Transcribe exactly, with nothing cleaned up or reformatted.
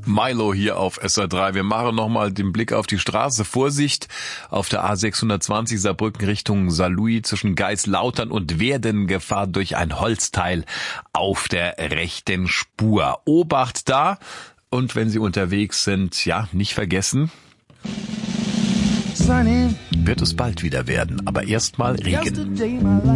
Milo hier auf S R drei. Wir machen nochmal den Blick auf die Straße. Vorsicht auf der A sechshundertzwanzig Saarbrücken Richtung Saarlouis zwischen Geislautern und Werden. Gefahr durch ein Holzteil auf der rechten Spur. Obacht da. Und wenn Sie unterwegs sind, ja, nicht vergessen, wird es bald wieder werden. Aber erstmal Regen.